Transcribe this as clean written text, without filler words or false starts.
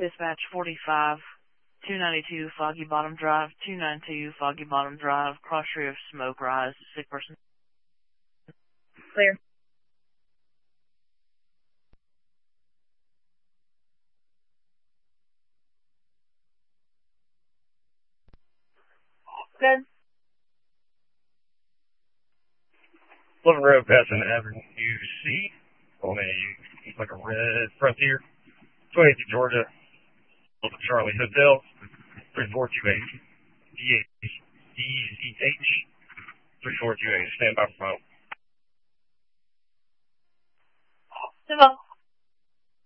Dispatch 45, 292 Foggy Bottom Drive, 292 Foggy Bottom Drive, cross tree of smoke rise, sick person. Clear. Good. Living Road passing Avenue C on like a red Frontier, 22 Georgia, Charlie Hotel, 3428 DECH, 3428, stand by for phone. Simone.